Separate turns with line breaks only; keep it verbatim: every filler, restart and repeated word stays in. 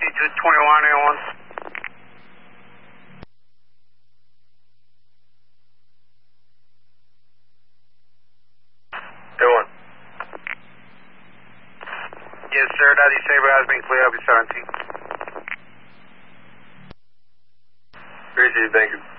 two twenty-one A one. A one. Yes, sir, Daddy Saber has been cleared up in seventeen.
Appreciate it, thank you.